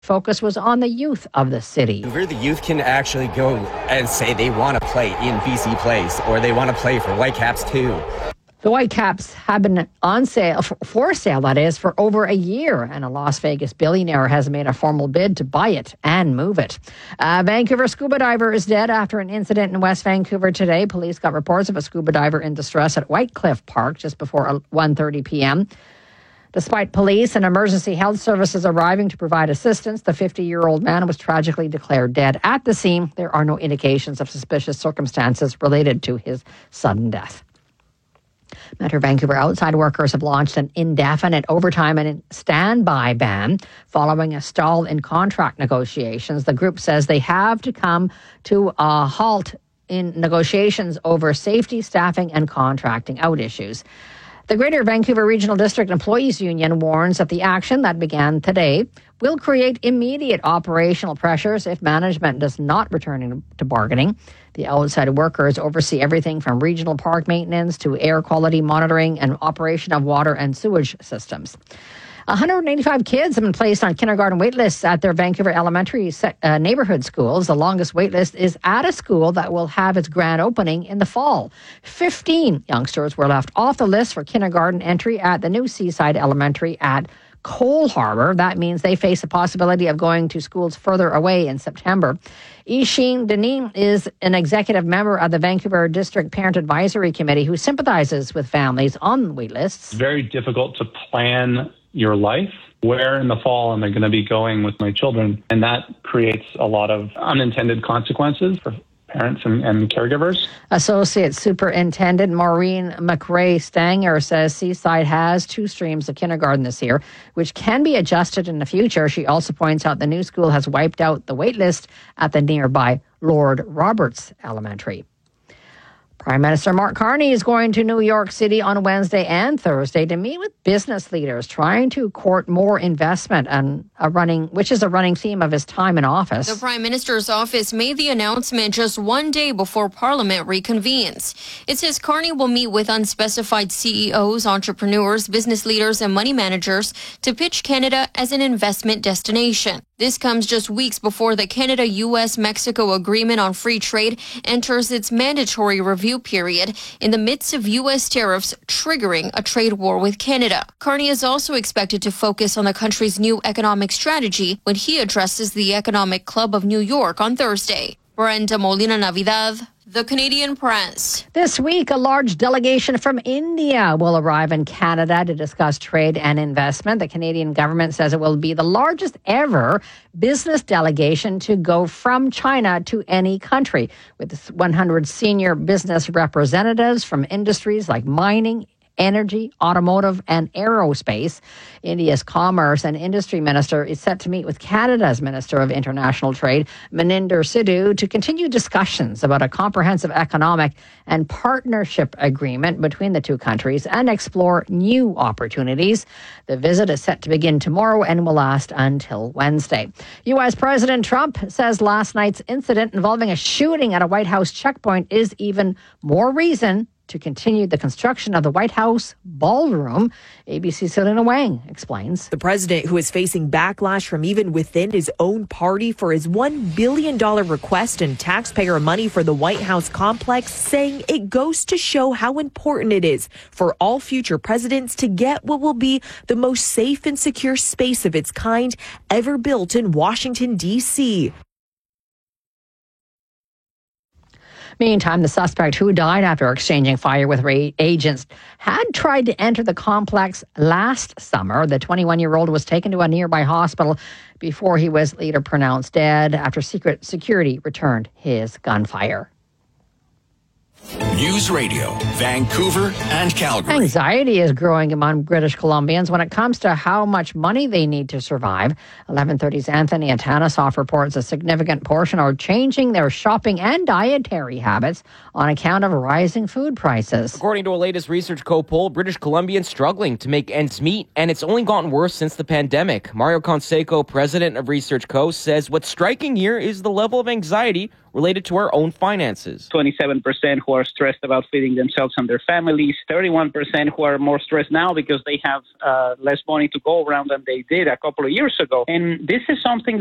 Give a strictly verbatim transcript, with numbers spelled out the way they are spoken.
focus was on the youth of the city. Where the youth can actually go and say they want to play in B C Place or they want to play for Whitecaps too. The Whitecaps have been on sale, for sale that is, for over a year, and a Las Vegas billionaire has made a formal bid to buy it and move it. A Vancouver scuba diver is dead after an incident in West Vancouver today. Police got reports of a scuba diver in distress at White Cliff Park just before one thirty p.m. Despite police and emergency health services arriving to provide assistance, the fifty-year-old man was tragically declared dead at the scene. There are no indications of suspicious circumstances related to his sudden death. Metro Vancouver outside workers have launched an indefinite overtime and standby ban following a stall in contract negotiations. The group says they have to come to a halt in negotiations over safety, staffing, and contracting out issues. The Greater Vancouver Regional District Employees Union warns that the action that began today will create immediate operational pressures if management does not return to bargaining. The outside workers oversee everything from regional park maintenance to air quality monitoring and operation of water and sewage systems. one hundred eighty-five kids have been placed on kindergarten waitlists at their Vancouver elementary uh, neighborhood schools. The longest waitlist is at a school that will have its grand opening in the fall. fifteen youngsters were left off the list for kindergarten entry at the new Seaside Elementary at Cole Harbour. That means they face a possibility of going to schools further away in September. Isheen Denis is an executive member of the Vancouver District Parent Advisory Committee who sympathizes with families on waitlists. It's very difficult to plan your life. Where in the fall am I going to be going with my children? And that creates a lot of unintended consequences for parents and, and caregivers. Associate Superintendent Maureen McRae Stanger says Seaside has two streams of kindergarten this year, which can be adjusted in the future. She also points out the new school has wiped out the wait list at the nearby Lord Roberts Elementary. Prime Minister Mark Carney is going to New York City on Wednesday and Thursday to meet with business leaders trying to court more investment, and a running, which is a running theme of his time in office. The Prime Minister's office made the announcement just one day before Parliament reconvenes. It says Carney will meet with unspecified C E Os, entrepreneurs, business leaders, and money managers to pitch Canada as an investment destination. This comes just weeks before the Canada-U S-Mexico Agreement on Free Trade enters its mandatory review period in the midst of U S tariffs triggering a trade war with Canada. Carney is also expected to focus on the country's new economic strategy when he addresses the Economic Club of New York on Thursday. Brenda Molina Navidad, The Canadian Press. This week, a large delegation from India will arrive in Canada to discuss trade and investment. The Canadian government says it will be the largest ever business delegation to go from China to any country, with one hundred senior business representatives from industries like mining, energy, automotive, and aerospace. India's Commerce and Industry Minister is set to meet with Canada's Minister of International Trade, Maninder Sidhu, to continue discussions about a comprehensive economic and partnership agreement between the two countries and explore new opportunities. The visit is set to begin tomorrow and will last until Wednesday. U S President Trump says last night's incident involving a shooting at a White House checkpoint is even more reason to continue the construction of the White House ballroom. A B C's Selena Wang explains. The president, who is facing backlash from even within his own party for his one billion dollars request and taxpayer money for the White House complex, saying it goes to show how important it is for all future presidents to get what will be the most safe and secure space of its kind ever built in Washington, D C Meantime, the suspect, who died after exchanging fire with agents, had tried to enter the complex last summer. The twenty-one-year-old was taken to a nearby hospital before he was later pronounced dead after secret security returned his gunfire. News Radio, Vancouver and Calgary. Anxiety is growing among British Columbians when it comes to how much money they need to survive. eleven thirty's Anthony Atanasoff reports a significant portion are changing their shopping and dietary habits on account of rising food prices. According to a latest Research Co poll, British Columbians struggling to make ends meet, and it's only gotten worse since the pandemic. Mario Conseco, president of Research Co, says what's striking here is the level of anxiety related to our own finances. twenty-seven percent who are stressed about feeding themselves and their families, thirty-one percent who are more stressed now because they have uh, less money to go around than they did a couple of years ago. And this is something